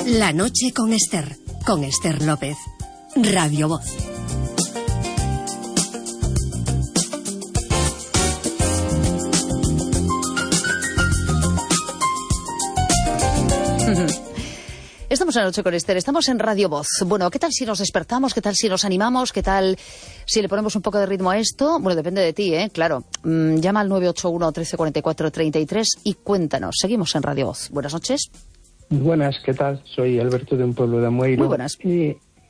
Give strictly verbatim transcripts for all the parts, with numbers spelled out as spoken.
La noche con Esther, con Esther López. Radio Voz. Estamos en la noche con Esther, estamos en Radio Voz. Bueno, ¿qué tal si nos despertamos? ¿Qué tal si nos animamos? ¿Qué tal si le ponemos un poco de ritmo a esto? Bueno, depende de ti, ¿eh? Claro. Mm, llama al nueve ocho uno, trece cuarenta y cuatro, treinta y tres y cuéntanos. Seguimos en Radio Voz. Buenas noches. Buenas, ¿qué tal? Soy Alberto de un pueblo de Amueiro. Muy buenas. Y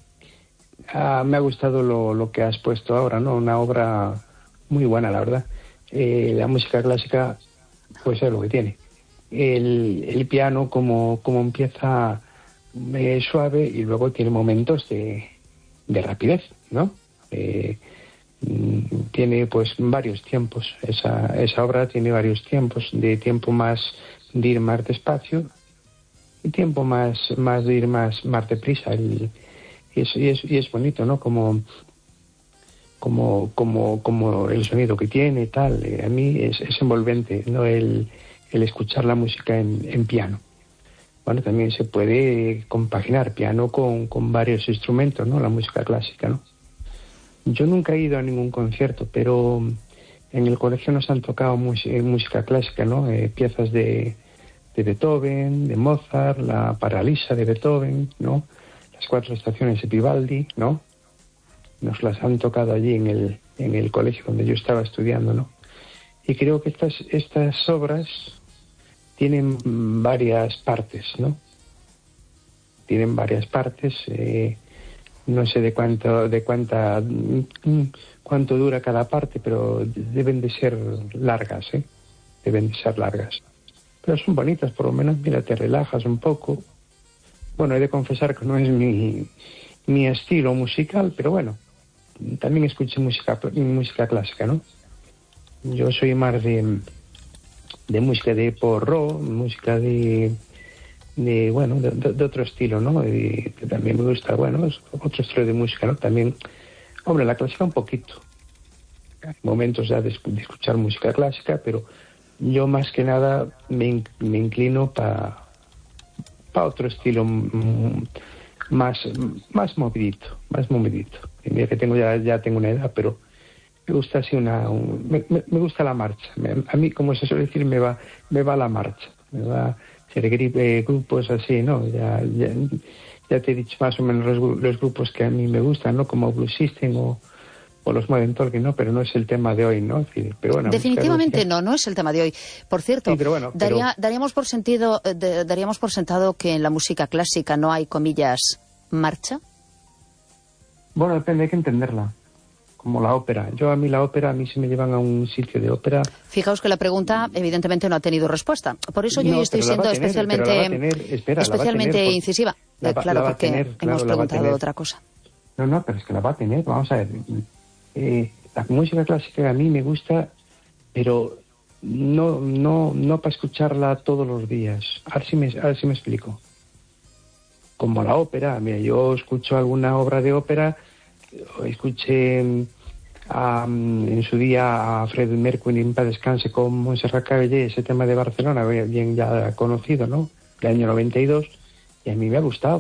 uh, me ha gustado lo, lo que has puesto ahora, ¿no? Una obra muy buena, la verdad. Eh, la música clásica, pues es lo que tiene. El, el piano como, como empieza eh, suave y luego tiene momentos de, de rapidez, ¿no? Eh, tiene pues varios tiempos. Esa, esa obra tiene varios tiempos, de tiempo más de ir más despacio y tiempo más, más de ir más, más deprisa. El, y, es, y, es, y es bonito, ¿no? Como, como, como, como el sonido que tiene, tal. Eh, a mí es, es envolvente, ¿no? El, el escuchar la música en, en piano. Bueno, también se puede compaginar piano con, con varios instrumentos, ¿no? La música clásica, ¿no? Yo nunca he ido a ningún concierto, pero en el colegio nos han tocado música clásica, ¿no? Eh, piezas de, de Beethoven, de Mozart, la Paralisa de Beethoven, ¿no? Las cuatro estaciones de Vivaldi, ¿no? Nos las han tocado allí en el, en el colegio donde yo estaba estudiando, ¿no? Y creo que estas, estas obras tienen varias partes, ¿no? Tienen varias partes, eh, no sé de cuánto, de cuánta, cuánto dura cada parte, pero deben de ser largas, ¿eh? Deben de ser largas. Pero son bonitas, por lo menos, mira, te relajas un poco. Bueno, he de confesar que no es mi, mi estilo musical, pero bueno, también escucho música, música clásica, ¿no? Yo soy más de, de música de porro, música de, de bueno, de, de otro estilo, ¿no? Y que también me gusta, bueno, es otro estilo de música, ¿no? También, hombre, la clásica un poquito. Hay momentos ya de, de escuchar música clásica, pero yo más que nada me, me inclino para pa otro estilo m- más, más movidito, más movidito. Y mira que tengo ya, ya tengo una edad, pero me gusta así una, un, me, me gusta la marcha. Me, a mí, como se suele decir, me va, me va la marcha. Me va ser eh, grupos así, ¿no? Ya, ya, ya te he dicho más o menos los, los grupos que a mí me gustan, ¿no? Como Blue System o, o los Modern Talking, ¿no? Pero no es el tema de hoy, ¿no? Pero bueno, definitivamente no, no es el tema de hoy. Por cierto, sí, pero bueno, pero... daría, daríamos por sentido, de, daríamos por sentado que en la música clásica no hay, comillas, marcha. Bueno, depende, hay que entenderla. Como la ópera. Yo a mí la ópera, a mí si me llevan a un sitio de ópera... Fijaos que la pregunta evidentemente no ha tenido respuesta. Por eso yo no, estoy siendo tener, especialmente, tener, espera, especialmente tener, incisiva. va, claro, porque tener, hemos claro, preguntado otra cosa. No, no, pero es que la va a tener. Vamos a ver. Eh, la música clásica a mí me gusta, pero no, no, no para escucharla todos los días. A ver si me, a ver si me explico. Como la ópera. Mira, yo escucho alguna obra de ópera, escuché... Um, en su día a Freddie Mercury en paz descanse con Montserrat Caballé, ese tema de Barcelona bien ya conocido, ¿no? Del año noventa y dos, y a mí me ha gustado,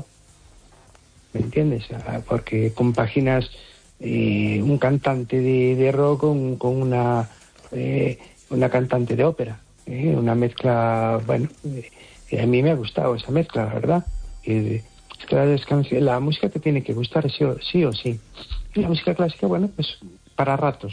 ¿me entiendes? Porque compaginas eh, un cantante de, de rock con, con una eh, una cantante de ópera, eh, una mezcla, bueno, eh, a mí me ha gustado esa mezcla, la verdad. Eh, la, la música te tiene que gustar sí o sí, o sí. Y la música clásica, bueno, pues para ratos.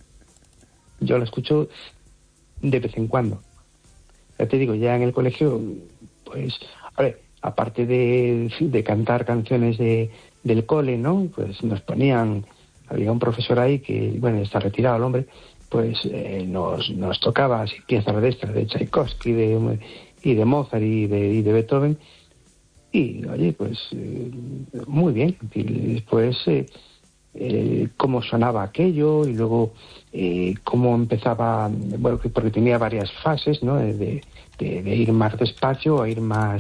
Yo la escucho de vez en cuando. Ya te digo, ya en el colegio, pues, a ver, aparte de, de cantar canciones de, del cole, ¿no? Pues nos ponían, había un profesor ahí que, bueno, está retirado el hombre, pues eh, nos, nos tocaba así piezas de estas, de Tchaikovsky de, y de Mozart y de, y de Beethoven. Y, oye, pues, eh, muy bien. Y después... Eh, Eh, cómo sonaba aquello y luego eh, cómo empezaba, bueno, porque tenía varias fases, ¿no? De, de, de ir más despacio a ir más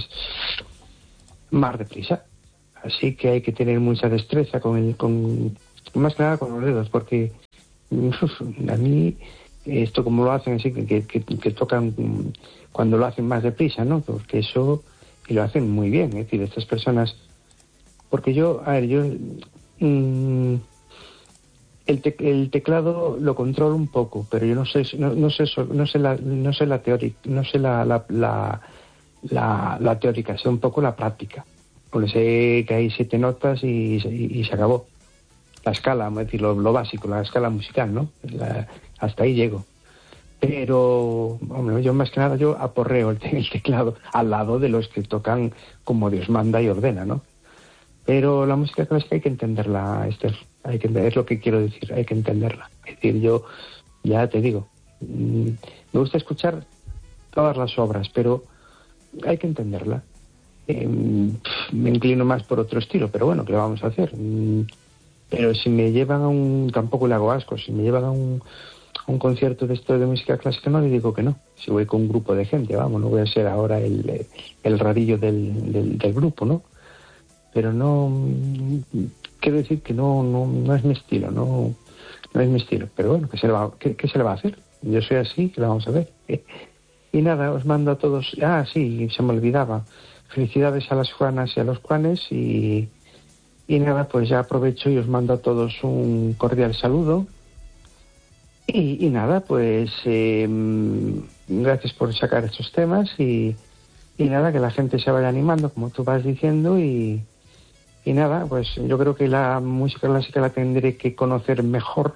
más deprisa. Así que hay que tener mucha destreza con el, con más que nada con los dedos, porque uf, a mí esto como lo hacen así que, que, que tocan cuando lo hacen más deprisa, ¿no? Porque eso y lo hacen muy bien. Es decir, estas personas... Porque yo, a ver, yo... Mmm, el, te, el teclado lo controlo un poco, pero yo no sé, no, no sé, no sé la, no sé la teórica, no sé la, la, la, la, la teórica, sé un poco la práctica. Porque sé que hay siete notas y, y, y se acabó. La escala, vamos a decir, lo, lo básico, la escala musical, ¿no? La, hasta ahí llego. Pero, hombre, yo más que nada, yo aporreo el, el teclado al lado de los que tocan como Dios manda y ordena, ¿no? Pero la música clásica hay que entenderla, Esther. Hay que, es lo que quiero decir, hay que entenderla. Es decir, yo, ya te digo, mmm, me gusta escuchar todas las obras, pero hay que entenderla. Eh, me inclino más por otro estilo, pero bueno, ¿qué le vamos a hacer? Mm, pero si me llevan a un... Tampoco le hago asco. Si me llevan a un, a un concierto de esto de música clásica, no le digo que no. Si voy con un grupo de gente, vamos, no voy a ser ahora el, el rarillo del, del, del grupo, ¿no? Pero no... Quiero decir que no, no, no es mi estilo, no, no es mi estilo. Pero bueno, ¿qué se le va, qué, qué se le va a hacer? Yo soy así, que la vamos a ver. Y nada, os mando a todos... Ah, sí, se me olvidaba. Felicidades a las Juanas y a los Juanes y, y nada, pues ya aprovecho y os mando a todos un cordial saludo y, y nada, pues eh, gracias por sacar estos temas y, y nada, que la gente se vaya animando como tú vas diciendo y, y nada, pues yo creo que la música clásica la tendré que conocer mejor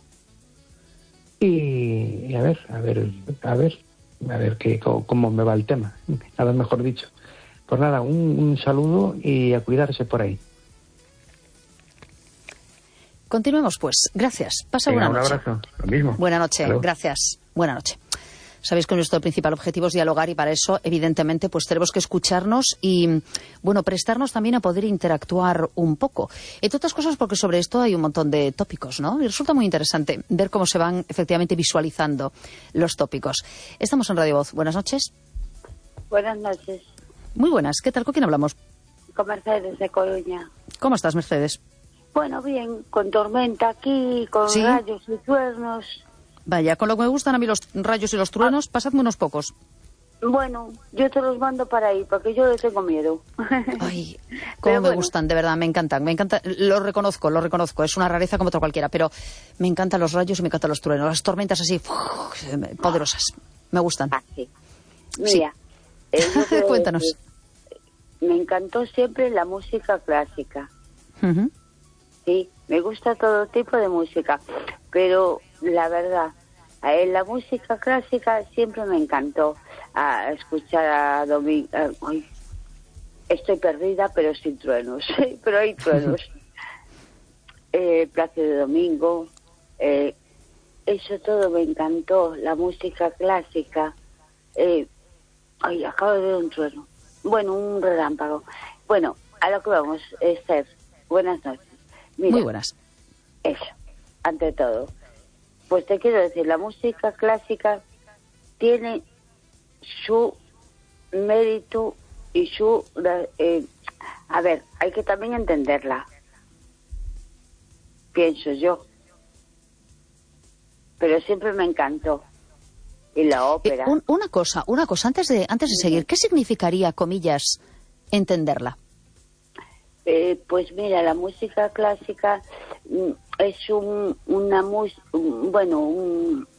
y, y a ver, a ver, a ver, a ver qué, cómo, cómo me va el tema, nada mejor dicho. Pues nada, un, un saludo y a cuidarse por ahí. Continuemos pues. Gracias. Pasa Venga, buena noche. Un abrazo. Lo mismo. Buena noche. Hello. Gracias. Buena noche. Sabéis que nuestro principal objetivo es dialogar y para eso, evidentemente, pues tenemos que escucharnos y, bueno, prestarnos también a poder interactuar un poco. Entre otras cosas porque sobre esto hay un montón de tópicos, ¿no? Y resulta muy interesante ver cómo se van efectivamente visualizando los tópicos. Estamos en Radio Voz. Buenas noches. Buenas noches. Muy buenas. ¿Qué tal? ¿Con quién hablamos? Con Mercedes de Coruña. ¿Cómo estás, Mercedes? Bueno, bien, con tormenta aquí, con ¿Sí? rayos y truenos. Vaya, con lo que me gustan a mí los rayos y los truenos, ah. pasadme unos pocos. Bueno, yo te los mando para ahí, porque yo les tengo miedo. Ay, cómo me bueno. gustan, de verdad, me encantan, me encanta, lo reconozco, lo reconozco, es una rareza como otra cualquiera, pero me encantan los rayos y me encantan los truenos, las tormentas así, uf, poderosas, me gustan. Ah, sí. Mira, sí. Eh, Cuéntanos. Me encantó siempre la música clásica. Uh-huh. Sí, me gusta todo tipo de música, pero la verdad, eh, la música clásica siempre me encantó. A escuchar a Domingo. Ay, estoy perdida, pero sin truenos. Pero hay truenos. eh, Plácido Domingo. Eh, eso todo me encantó. La música clásica. Eh, ay, acabo de ver un trueno. Bueno, un relámpago. Bueno, a lo que vamos, Esther. Buenas noches. Mira, muy buenas. Eso, ante todo. Pues te quiero decir, la música clásica tiene su mérito y su... Eh, a ver, hay que también entenderla, pienso yo. Pero siempre me encantó. Y la ópera. Eh, un, una cosa, una cosa, antes de, antes de seguir, ¿qué significaría, comillas, entenderla? Eh, pues mira, la música clásica es un, una música, bueno, un...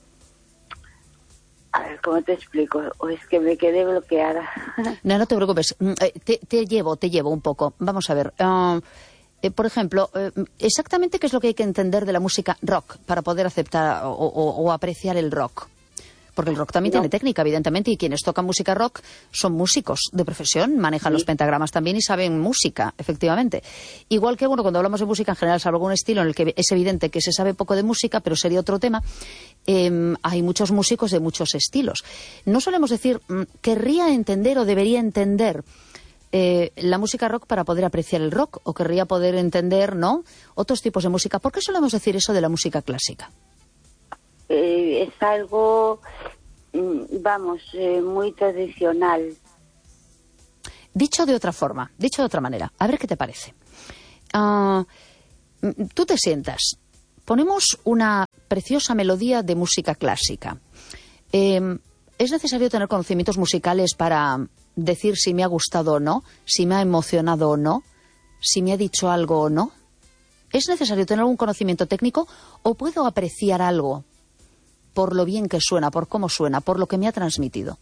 A ver, ¿cómo te explico? O es que me quedé bloqueada. No, no te preocupes. Te, te llevo, te llevo un poco. Vamos a ver. Uh, eh, por ejemplo, eh, exactamente qué es lo que hay que entender de la música rock para poder aceptar o, o, o apreciar el rock. Porque el rock también no. tiene técnica, evidentemente, y quienes tocan música rock son músicos de profesión, manejan sí. los pentagramas también y saben música, efectivamente. Igual que, bueno, cuando hablamos de música en general, salvo algún estilo en el que es evidente que se sabe poco de música, pero sería otro tema, eh, hay muchos músicos de muchos estilos. No solemos decir, querría entender o debería entender eh, la música rock para poder apreciar el rock, o querría poder entender, ¿no?, otros tipos de música. ¿Por qué solemos decir eso de la música clásica? Eh, es algo, vamos, eh, muy tradicional. Dicho de otra forma, dicho de otra manera, a ver qué te parece. Uh, tú te sientas, ponemos una preciosa melodía de música clásica. Eh, ¿Es necesario tener conocimientos musicales para decir si me ha gustado o no, si me ha emocionado o no, si me ha dicho algo o no? ¿Es necesario tener algún conocimiento técnico o puedo apreciar algo por lo bien que suena, por cómo suena, por lo que me ha transmitido?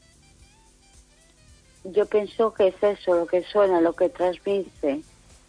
Yo pienso que es eso, lo que suena, lo que transmite.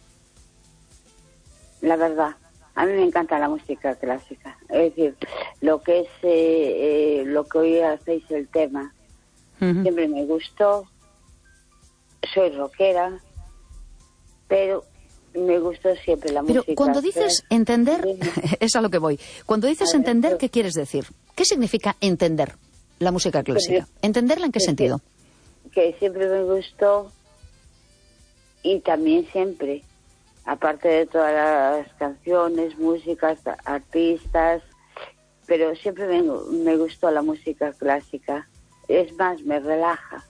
La verdad, a mí me encanta la música clásica. Es decir, lo que es, eh, eh, lo que hoy hacéis el tema, uh-huh. Siempre me gustó. Soy rockera, pero me gustó siempre la pero música. Pero cuando dices pero... entender, es a lo que voy. Cuando dices ver, entender, pero... ¿qué quieres decir? ¿Qué significa entender la música clásica? Que, ¿Entenderla en qué que, sentido? Que siempre me gustó y también siempre, aparte de todas las canciones, músicas, artistas, pero siempre me, me gustó la música clásica. Es más, me relaja.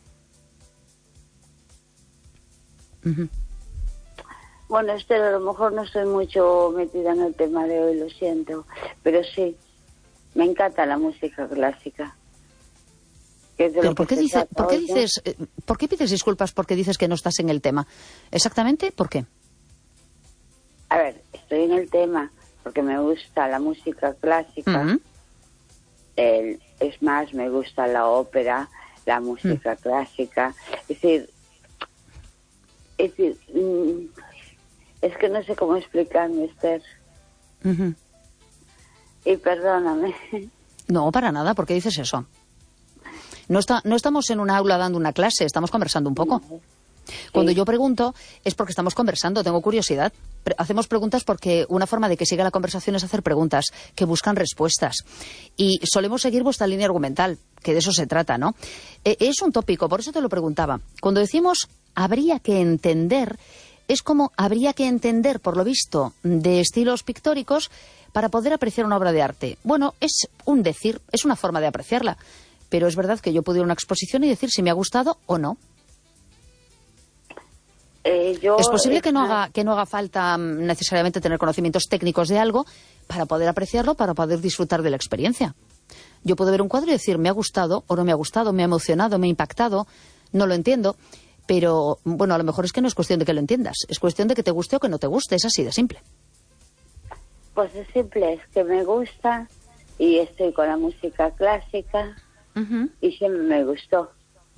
Uh-huh. Bueno, Esther, a lo mejor no estoy mucho metida en el tema de hoy, lo siento, pero sí, me encanta la música clásica. ¿Pero por qué, dice, ¿por, qué dices, ¿por qué pides disculpas porque dices que no estás en el tema? ¿Exactamente por qué? A ver, estoy en el tema porque me gusta la música clásica. Uh-huh. El, es más, me gusta la ópera, la música uh-huh. clásica. Es decir, es decir, es que no sé cómo explicarme, Esther. Uh-huh. Y perdóname. No, para nada, ¿por qué dices eso? No, está, no estamos en un aula dando una clase, estamos conversando un poco. Sí. Cuando yo pregunto es porque estamos conversando, tengo curiosidad. Pre- hacemos preguntas porque una forma de que siga la conversación es hacer preguntas que buscan respuestas. Y solemos seguir vuestra línea argumental, que de eso se trata, ¿no? Eh, es un tópico, por eso te lo preguntaba. Cuando decimos habría que entender, es como habría que entender, por lo visto, de estilos pictóricos para poder apreciar una obra de arte. Bueno, es un decir, es una forma de apreciarla. Pero es verdad que yo puedo ir a una exposición y decir si me ha gustado o no. Eh, yo, es posible eh, que no haga que no haga falta um, necesariamente tener conocimientos técnicos de algo para poder apreciarlo, para poder disfrutar de la experiencia. Yo puedo ver un cuadro y decir me ha gustado o no me ha gustado, me ha emocionado, me ha impactado, no lo entiendo, pero bueno, a lo mejor es que no es cuestión de que lo entiendas, es cuestión de que te guste o que no te guste, es así de simple. Pues es simple, es que me gusta y estoy con la música clásica. Uh-huh. Y siempre me gustó.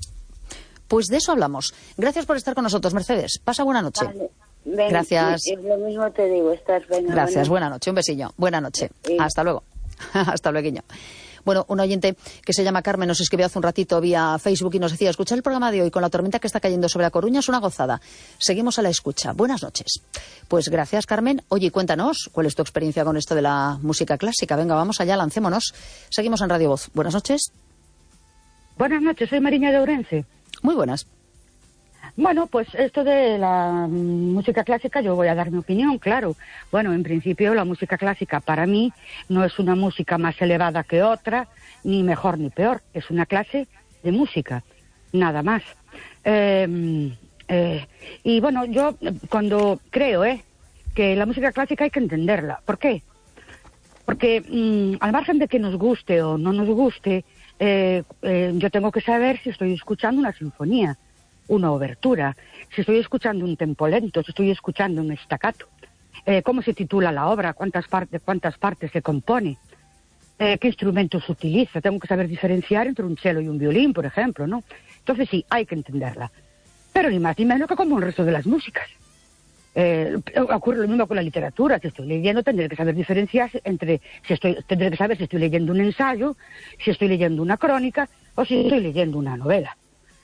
Pues de eso hablamos. Gracias por estar con nosotros, Mercedes. Pasa buena noche. Vale. Ven, gracias. Y, y lo mismo te digo, estás bien. Gracias, buena noche. Un besillo. Buena noche. Sí. Hasta luego. Hasta luego. Bueno, un oyente que se llama Carmen nos escribió hace un ratito vía Facebook y nos decía, escuchar el programa de hoy con la tormenta que está cayendo sobre La Coruña es una gozada. Seguimos a la escucha. Buenas noches. Pues gracias, Carmen. Oye, cuéntanos, ¿cuál es tu experiencia con esto de la música clásica? Venga, vamos allá, lancémonos. Seguimos en Radio Voz. Buenas noches. Buenas noches, soy Mariña de Ourense. Muy buenas. Bueno, pues esto de la música clásica, yo voy a dar mi opinión, claro. Bueno, en principio la música clásica para mí no es una música más elevada que otra, ni mejor ni peor. Es una clase de música, nada más. Eh, eh, y bueno, yo cuando creo eh, que la música clásica hay que entenderla. ¿Por qué? Porque mmm, al margen de que nos guste o no nos guste, Eh, eh, yo tengo que saber si estoy escuchando una sinfonía, una obertura, si estoy escuchando un tempo lento, si estoy escuchando un staccato, eh, cómo se titula la obra, cuántas partes, cuántas partes se compone, eh, qué instrumentos utiliza. Tengo que saber diferenciar entre un cello y un violín, por ejemplo, ¿no? Entonces sí, hay que entenderla. Pero ni más ni menos que como el resto de las músicas. Eh, ocurre lo mismo con la literatura. Si estoy leyendo tendré que saber diferenciar entre si estoy tendré que saber si estoy leyendo un ensayo, si estoy leyendo una crónica o si estoy leyendo una novela.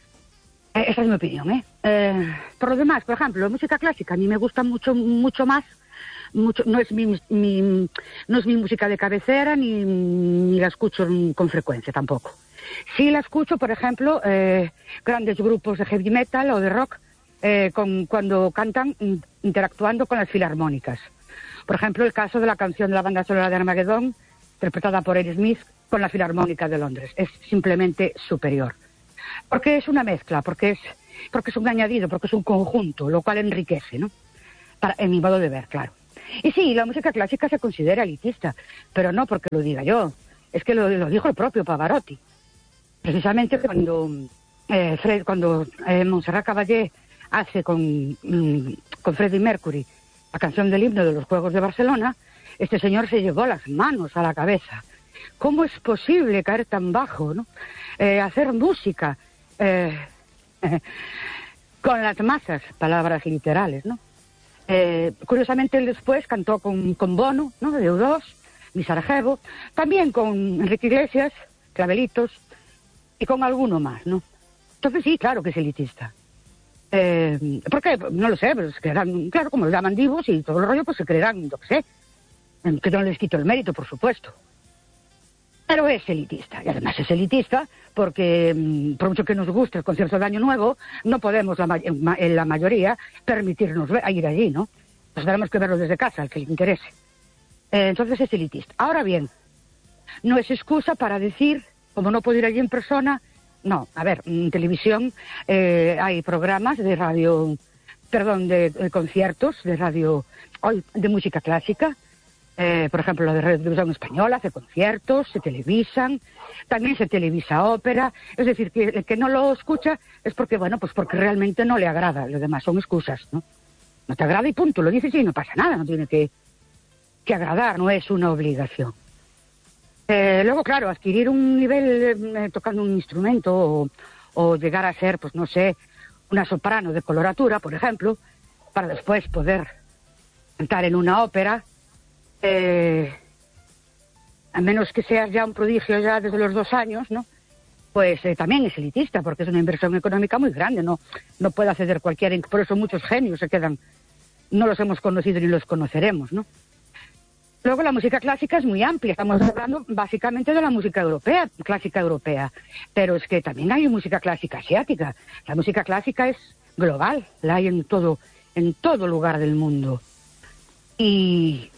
Eh, esa es mi opinión, ¿eh? ¿eh? Por lo demás, por ejemplo, la música clásica a mí me gusta mucho mucho más. Mucho, no es mi, mi no es mi música de cabecera ni, ni la escucho con frecuencia tampoco. Sí la escucho, por ejemplo, eh, grandes grupos de heavy metal o de rock. Eh, con, cuando cantan interactuando con las filarmónicas. Por ejemplo, el caso de la canción de la banda sonora de Armageddon, interpretada por Aerosmith con la Filarmónica de Londres. Es simplemente superior. Porque es una mezcla, porque es, porque es un añadido, porque es un conjunto, lo cual enriquece, ¿no? Para, en mi modo de ver, claro. Y sí, la música clásica se considera elitista, pero no porque lo diga yo. Es que lo, lo dijo el propio Pavarotti. precisamente cuando, eh, Fred, cuando eh, Montserrat Caballé hace con, mm, con Freddie Mercury la canción del himno de los Juegos de Barcelona, este señor se llevó las manos a la cabeza. ¿Cómo es posible caer tan bajo, ¿no? Eh, hacer música eh, eh, con las masas, palabras literales, ¿no? Eh, curiosamente él después cantó con, con Bono, ¿no? De U dos, Mi Sarajevo, también con Enrique Iglesias, Clavelitos, y con alguno más, ¿no? Entonces sí, claro que es elitista. Eh, ¿Por qué? No lo sé, pero se creerán, claro, como los llaman divos y todo el rollo, pues se creerán, yo qué sé, que no les quito el mérito, por supuesto. Pero es elitista, y además es elitista porque, por mucho que nos guste el concierto de Año Nuevo, no podemos, la, en la mayoría, permitirnos ver, ir allí, ¿no? Pues tenemos que verlo desde casa, al que le interese. Eh, entonces es elitista. Ahora bien, no es excusa para decir, como no puedo ir allí en persona, no. A ver, en televisión eh, hay programas de radio, perdón, de, de conciertos, de radio, hoy de música clásica. Eh, por ejemplo, la de Radio Televisión Española hace conciertos, se televisan, también se televisa ópera. Es decir, que el que no lo escucha es porque, bueno, pues porque realmente no le agrada. Lo demás son excusas, ¿no? No te agrada y punto, lo dices y no pasa nada, no tiene que, que agradar, no es una obligación. Eh, luego, claro, adquirir un nivel eh, tocando un instrumento o, o llegar a ser, pues no sé, una soprano de coloratura, por ejemplo, para después poder cantar en una ópera. Eh, a menos que seas ya un prodigio ya desde los dos años, ¿no? Pues eh, también es elitista, porque es una inversión económica muy grande, no no puede acceder cualquiera, por eso muchos genios se quedan, no los hemos conocido ni los conoceremos, ¿no? Luego la música clásica es muy amplia, estamos hablando básicamente de la música europea, clásica europea, pero es que también hay música clásica asiática, la música clásica es global, la hay en todo, en todo lugar del mundo. Y...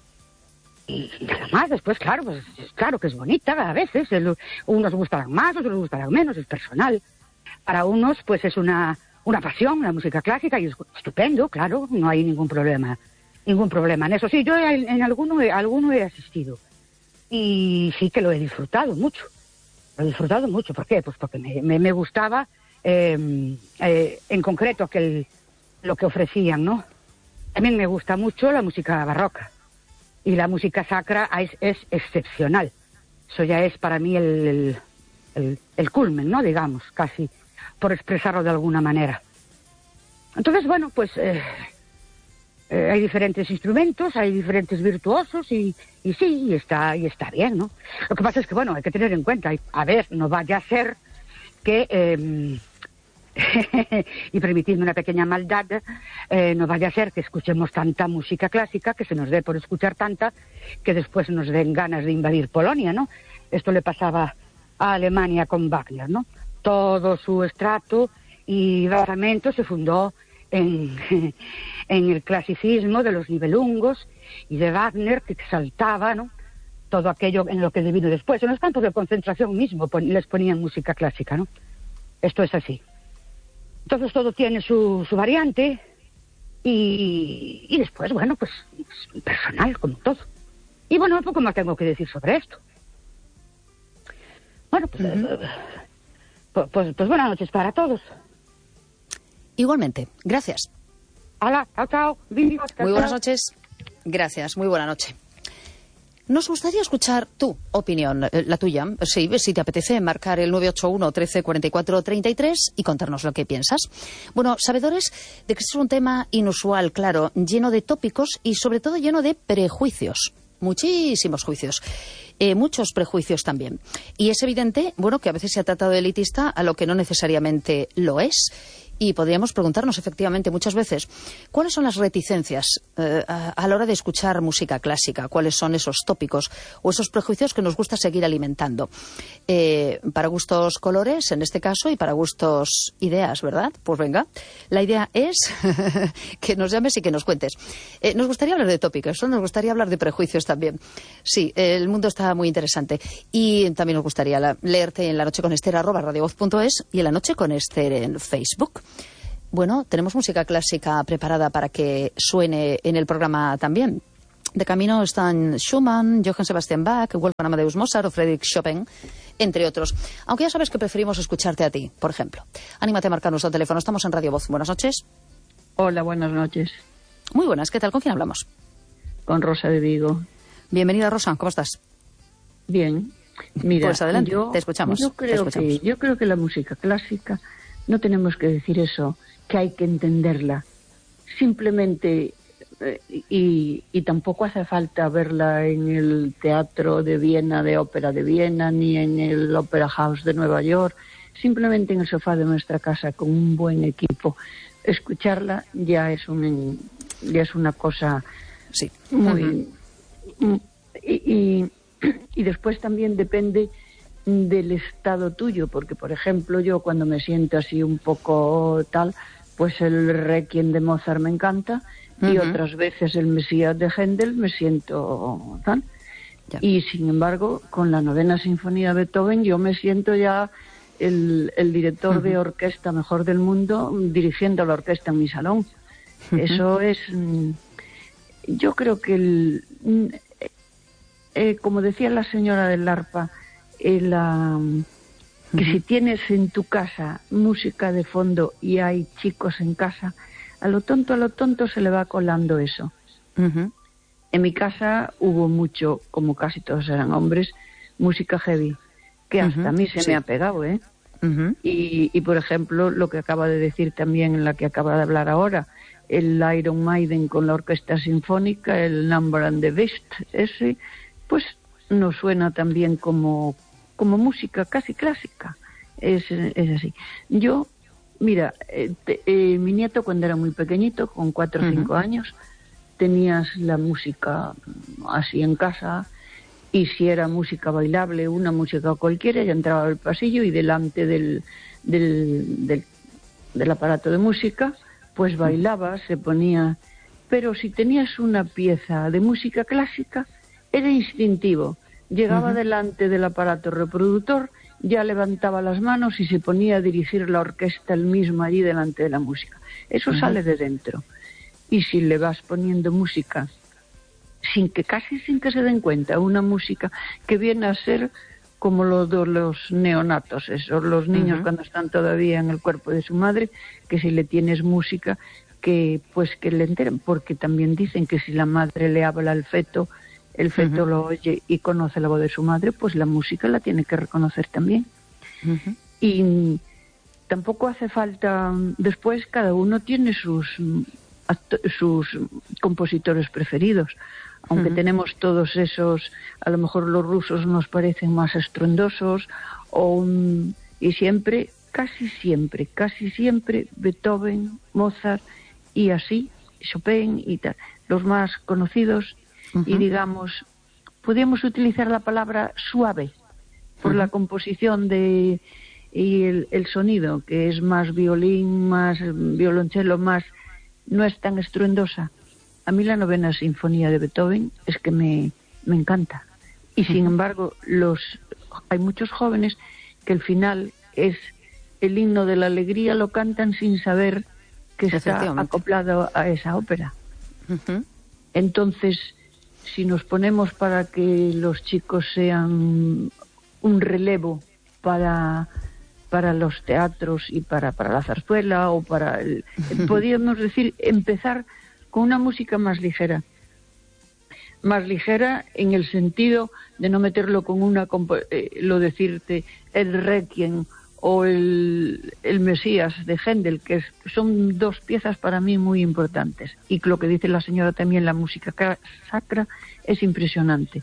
Y nada más, después, claro, pues claro que es bonita a veces, el, unos gustarán más, otros gustarán menos, es personal. Para unos, pues es una, una pasión, la música clásica, y es estupendo, claro, no hay ningún problema, ningún problema en eso. Sí, yo en, en alguno, alguno he asistido, y sí que lo he disfrutado mucho, lo he disfrutado mucho. ¿Por qué? Pues porque me, me, me gustaba, eh, eh, en concreto, que el, lo que ofrecían, ¿no? También me gusta mucho la música barroca. Y la música sacra es, es excepcional. Eso ya es para mí el, el, el, el culmen, ¿no? Digamos, casi, por expresarlo de alguna manera. Entonces, bueno, pues eh, eh, hay diferentes instrumentos, hay diferentes virtuosos y, y sí, y está, y está bien, ¿no? Lo que pasa es que, bueno, hay que tener en cuenta, a ver, no vaya a ser que... Eh, y permitidme una pequeña maldad, eh, no vaya a ser que escuchemos tanta música clásica, que se nos dé por escuchar tanta, que después nos den ganas de invadir Polonia, ¿no? Esto le pasaba a Alemania con Wagner, ¿no? Todo su estrato y basamento se fundó en, en el clasicismo de los Nibelungos y de Wagner, que exaltaba, ¿no? Todo aquello en lo que vino después. En los campos de concentración mismo les ponían música clásica, ¿no? Esto es así. Entonces todo tiene su, su variante y, y después, bueno, pues personal, como todo. Y bueno, poco más tengo que decir sobre esto. Bueno, pues, uh-huh. eh, pues, pues, pues buenas noches para todos. Igualmente, gracias. Hola, chao, chao. Muy buenas noches. Gracias, muy buena noche. Nos gustaría escuchar tu opinión, la tuya. Sí, si te apetece marcar el nueve ocho uno, trece, cuarenta y cuatro, treinta y tres y contarnos lo que piensas. Bueno, sabedores de que es un tema inusual, claro, lleno de tópicos y sobre todo lleno de prejuicios. Muchísimos juicios. Eh, muchos prejuicios también. Y es evidente, bueno, que a veces se ha tratado de elitista a lo que no necesariamente lo es. Y podríamos preguntarnos, efectivamente, muchas veces, ¿cuáles son las reticencias eh, a, a la hora de escuchar música clásica? ¿Cuáles son esos tópicos o esos prejuicios que nos gusta seguir alimentando? Eh, para gustos colores, en este caso, y para gustos ideas, ¿verdad? Pues venga, la idea es que nos llames y que nos cuentes. Eh, nos gustaría hablar de tópicos, ¿no? Nos gustaría hablar de prejuicios también. Sí, eh, el mundo está muy interesante. Y también nos gustaría la, leerte en La Noche con Ester, arroba radiovoz punto es, y en La Noche con Ester en Facebook. Bueno, tenemos música clásica preparada para que suene en el programa también. De camino están Schumann, Johann Sebastian Bach, Wolfgang Amadeus Mozart o Friedrich Chopin. entre otros. Aunque ya sabes que preferimos escucharte a ti, por ejemplo. Anímate a marcar nuestro teléfono. Estamos en Radio Voz. Buenas noches. Hola, buenas noches. Muy buenas. ¿Qué tal? ¿Con quién hablamos? Con Rosa de Vigo. Bienvenida, Rosa. ¿Cómo estás? Bien. Mira, pues adelante, yo, te escuchamos. Yo creo, te escuchamos. Que, yo creo que la música clásica no tenemos que decir eso, que hay que entenderla. Simplemente, eh, y, y tampoco hace falta verla en el Teatro de Viena, de Ópera de Viena, ni en el Opera House de Nueva York. Simplemente en el sofá de nuestra casa, con un buen equipo. Escucharla ya es, un, ya es una cosa sí. muy... Uh-huh. y, y Y después también depende del estado tuyo, porque, por ejemplo, yo cuando me siento así un poco tal, pues el Requiem de Mozart me encanta, uh-huh. y otras veces el Mesías de Händel me siento tal. Ya. Y, sin embargo, con la Novena Sinfonía de Beethoven yo me siento ya el, el director uh-huh. de orquesta mejor del mundo dirigiendo la orquesta en mi salón. Uh-huh. Eso es... Yo creo que el... Eh, como decía la señora del arpa, eh, la, que uh-huh. si tienes en tu casa música de fondo y hay chicos en casa, a lo tonto, a lo tonto se le va colando eso. Uh-huh. En mi casa hubo mucho, como casi todos eran hombres, música heavy, que hasta uh-huh. a mí se sí. me ha pegado, ¿eh? Uh-huh. Y, y, por ejemplo, lo que acaba de decir también en la que acaba de hablar ahora, el Iron Maiden con la orquesta sinfónica, el Number and the Beast, ese... pues nos suena también como, como música casi clásica. Es, es así. Yo, mira, eh, te, eh, mi nieto cuando era muy pequeñito, con cuatro o uh-huh. cinco años, tenías la música así en casa, y si era música bailable, una música cualquiera, ya entraba al pasillo y delante del, del, del, del aparato de música, pues bailaba, se ponía... Pero si tenías una pieza de música clásica... era instintivo. Llegaba uh-huh. delante del aparato reproductor, ya levantaba las manos y se ponía a dirigir la orquesta él mismo allí delante de la música. Eso uh-huh. sale de dentro. Y si le vas poniendo música, sin que casi sin que se den cuenta, una música que viene a ser como lo de los neonatos, esos, los niños uh-huh. cuando están todavía en el cuerpo de su madre, que si le tienes música, que pues que le enteren, porque también dicen que si la madre le habla al feto, el feto uh-huh. lo oye y conoce la voz de su madre, pues la música la tiene que reconocer también. Uh-huh. Y tampoco hace falta... Después cada uno tiene sus, sus compositores preferidos. Aunque uh-huh. tenemos todos esos... A lo mejor los rusos nos parecen más estruendosos, o un, y siempre, casi siempre, casi siempre, Beethoven, Mozart, y así, Chopin y tal. Los más conocidos... Uh-huh. Y digamos, podríamos utilizar la palabra suave por uh-huh. la composición de y el, el sonido, que es más violín, más violonchelo, más no es tan estruendosa. A mí la Novena Sinfonía de Beethoven es que me, me encanta. Y uh-huh. sin embargo, los hay muchos jóvenes que el final es el himno de la alegría, lo cantan sin saber que está acoplado a esa ópera. Uh-huh. Entonces, si nos ponemos para que los chicos sean un relevo para, para los teatros y para, para la zarzuela o para el, podríamos decir empezar con una música más ligera, más ligera en el sentido de no meterlo con una, eh, lo decirte el Requiem o el, el Mesías de Händel, que es, son dos piezas para mí muy importantes. Y lo que dice la señora también, la música sacra es impresionante.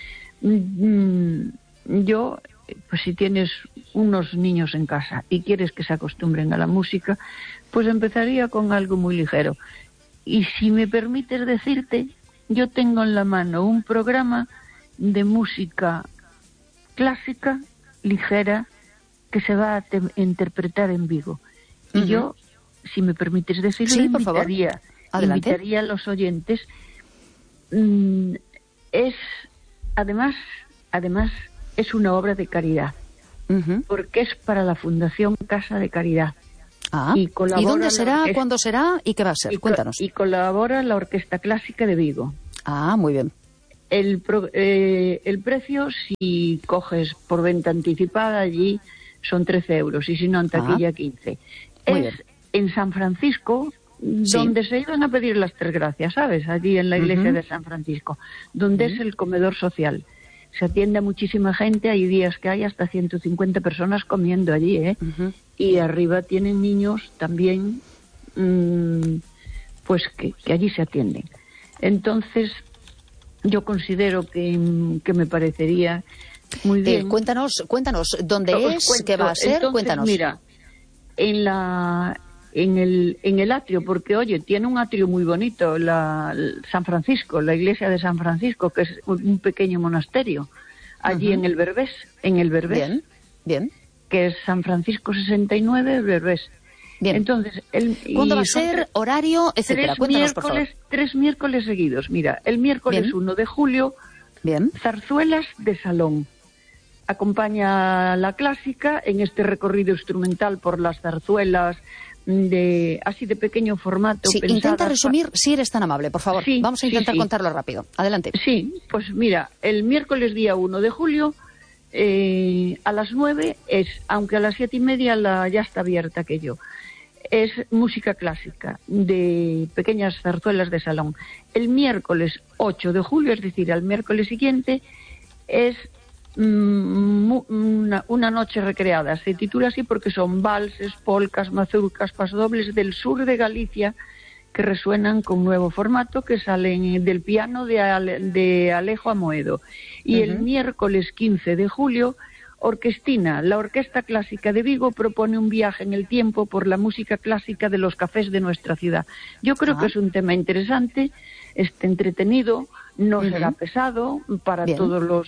Yo, pues si tienes unos niños en casa y quieres que se acostumbren a la música, pues empezaría con algo muy ligero. Y si me permites decirte, yo tengo en la mano un programa de música clásica, ligera, que se va a te- interpretar en Vigo. Y uh-huh. yo, si me permites decirlo, sí, invitaría, invitaría a los oyentes. Mm, es, además, además, es una obra de caridad, uh-huh. porque es para la Fundación Casa de Caridad. Ah, ¿y, ¿y dónde será, orquesta, cuándo será y qué va a ser? Y Cuéntanos. Y colabora la Orquesta Clásica de Vigo. Ah, muy bien. el, pro, eh, el precio, si coges por venta anticipada, allí son trece euros, y si no, en taquilla, ah. quince. Muy es bien. En San Francisco, sí. donde se iban a pedir las tres gracias, ¿sabes? Allí en la iglesia uh-huh. de San Francisco, donde uh-huh. es el comedor social. Se atiende a muchísima gente, hay días que hay hasta ciento cincuenta personas comiendo allí, ¿eh? Uh-huh. Y arriba tienen niños también, mmm, pues que, que allí se atienden. Entonces, yo considero que, que me parecería muy bien. Eh, cuéntanos, cuéntanos, ¿dónde Os es? Cuento. ¿Qué va a ser? Entonces, cuéntanos. Mira, en la en el en el atrio, porque oye, tiene un atrio muy bonito, la San Francisco, la iglesia de San Francisco, que es un pequeño monasterio, allí uh-huh. en el Berbés, en el Berbés. Bien, bien. Que es San Francisco sesenta y nueve, Berbés. Bien. Entonces, el, ¿cuándo va a ser? Horario, etcétera. Tres miércoles, por favor. Tres miércoles seguidos. Mira, el miércoles Bien. uno de julio, Bien. zarzuelas de salón. Acompaña la clásica en este recorrido instrumental por las zarzuelas de así de pequeño formato. Sí, intenta resumir, si eres tan amable, por favor. Sí, Vamos a intentar sí, sí. contarlo rápido. Adelante. Sí, pues mira, el miércoles día uno de julio, eh, a las nueve es, aunque a las siete y media la, ya está abierta aquello, es música clásica de pequeñas zarzuelas de salón. El miércoles ocho de julio, es decir, al miércoles siguiente, es Una, una noche recreada. Se titula así porque son valses, polcas, mazurcas, pasodobles del sur de Galicia que resuenan con nuevo formato, que salen del piano de, Ale, de Alejo Amoedo. Y uh-huh. el miércoles quince de julio, Orquestina, la Orquesta Clásica de Vigo, propone un viaje en el tiempo por la música clásica de los cafés de nuestra ciudad. Yo creo uh-huh. que es un tema interesante, este entretenido, no uh-huh. será pesado para Bien. todos los...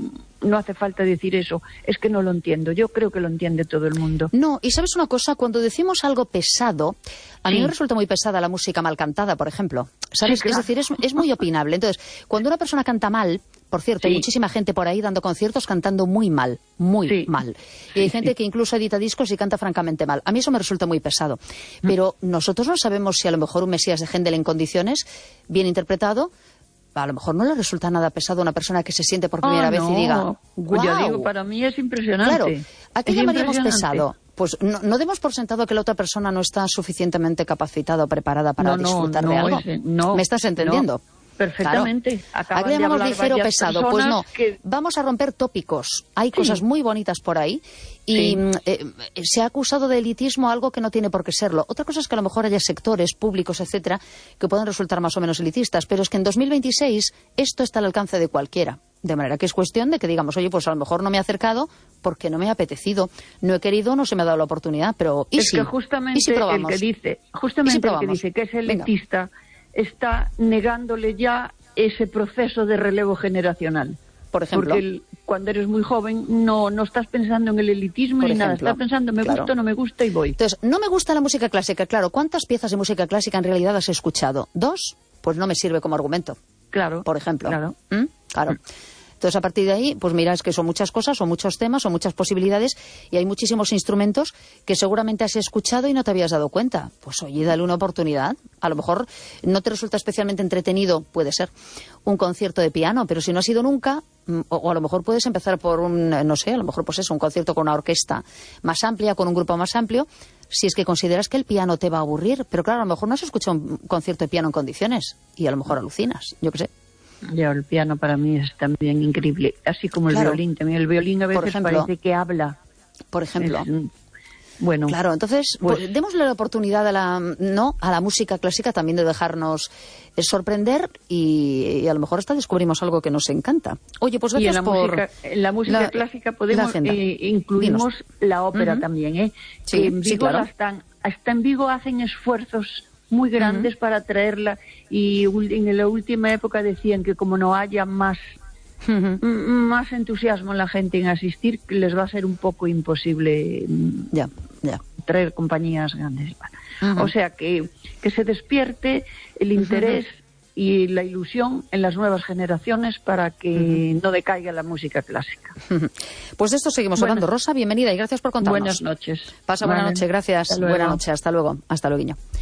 No hace falta decir eso, es que no lo entiendo. Yo creo que lo entiende todo el mundo. No, y ¿sabes una cosa? Cuando decimos algo pesado, a sí. mí me resulta muy pesada la música mal cantada, por ejemplo. ¿Sabes? Sí, claro. Es decir, es, es muy opinable. Entonces, cuando una persona canta mal, por cierto, sí. hay muchísima gente por ahí dando conciertos cantando muy mal, muy sí. mal. Y hay sí, gente sí. que incluso edita discos y canta francamente mal. A mí eso me resulta muy pesado. Pero nosotros no sabemos si a lo mejor un Mesías de Händel en condiciones, bien interpretado, a lo mejor no le resulta nada pesado a una persona que se siente por primera oh, vez no. y diga, wow. Yo digo, para mí es impresionante. Claro, ¿a qué es llamaríamos pesado? Pues no, no demos por sentado que la otra persona no está suficientemente capacitada o preparada para no, disfrutar no, de no, algo. Ese, no, ¿Me estás entendiendo? No. Perfectamente. Claro. ¿A qué llamamos ligero o pesado? Pues no, que... vamos a romper tópicos. Hay sí. cosas muy bonitas por ahí y sí. eh, se ha acusado de elitismo algo que no tiene por qué serlo. Otra cosa es que a lo mejor haya sectores públicos, etcétera, que puedan resultar más o menos elitistas, pero es que en dos mil veintiséis esto está al alcance de cualquiera. De manera que es cuestión de que digamos, oye, pues a lo mejor no me he acercado porque no me ha apetecido, no he querido, no se me ha dado la oportunidad, pero ¿y es si? que justamente ¿Y si el que dice, justamente si el que dice que es elitista Venga. está negándole ya ese proceso de relevo generacional. Por ejemplo. Porque el, cuando eres muy joven no, no estás pensando en el elitismo ni nada. Estás pensando me claro. gusta, no me gusta y voy. Entonces, no me gusta la música clásica. Claro, ¿cuántas piezas de música clásica en realidad has escuchado? ¿Dos? Pues no me sirve como argumento. Claro. Por ejemplo. Claro. ¿Mm? Claro. Mm. Entonces, a partir de ahí, pues mira, es que son muchas cosas, son muchos temas, son muchas posibilidades y hay muchísimos instrumentos que seguramente has escuchado y no te habías dado cuenta. Pues oye, dale una oportunidad. A lo mejor no te resulta especialmente entretenido, puede ser, un concierto de piano, pero si no has ido nunca, o, o a lo mejor puedes empezar por un, no sé, a lo mejor pues eso, un concierto con una orquesta más amplia, con un grupo más amplio, si es que consideras que el piano te va a aburrir. Pero claro, a lo mejor no has escuchado un concierto de piano en condiciones y a lo mejor alucinas, yo qué sé. Ya, el piano para mí es también increíble, así como el claro. violín también. El violín a veces ejemplo, parece que habla. Por ejemplo. Es, bueno. Claro, entonces, pues, pues, démosle la oportunidad a la, no, a la música clásica también de dejarnos sorprender y, y a lo mejor hasta descubrimos algo que nos encanta. Oye, pues gracias y en la por... Música, en la música la, clásica podemos, eh, incluimos Dinos. la ópera uh-huh. también, ¿eh? Sí, que en Vigo sí, claro. hasta, hasta en Vigo hacen esfuerzos muy grandes uh-huh. para traerla y en la última época decían que como no haya más uh-huh. m- más entusiasmo en la gente en asistir, les va a ser un poco imposible ya, ya. traer compañías grandes. Uh-huh. O sea que, que se despierte el interés uh-huh. y la ilusión en las nuevas generaciones para que uh-huh. no decaiga la música clásica. Uh-huh. Pues de esto seguimos bueno, hablando. Rosa, bienvenida y gracias por contarnos. Buenas noches. Pasa buena vale. noche, gracias. Buena noche, hasta luego. Hasta luego, Guiño.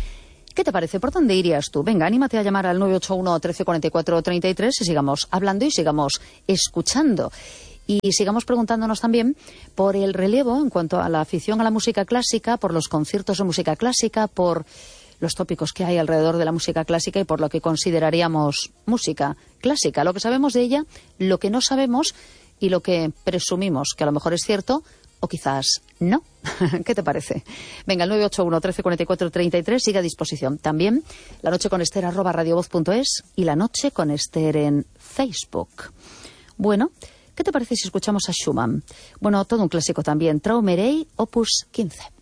¿Qué te parece? ¿Por dónde irías tú? Venga, anímate a llamar al nueve ocho uno, trece cuarenta y cuatro, treinta y tres y sigamos hablando y sigamos escuchando. Y sigamos preguntándonos también por el relevo en cuanto a la afición a la música clásica, por los conciertos de música clásica, por los tópicos que hay alrededor de la música clásica y por lo que consideraríamos música clásica. Lo que sabemos de ella, lo que no sabemos y lo que presumimos que a lo mejor es cierto o quizás no. ¿Qué te parece? Venga, el nueve ocho uno, trece cuarenta y cuatro, treinta y tres sigue a disposición. También la noche con Esther arroba radiovoz punto es y la noche con Esther en Facebook. Bueno, ¿qué te parece si escuchamos a Schumann? Bueno, todo un clásico también. Traumerei, opus quince.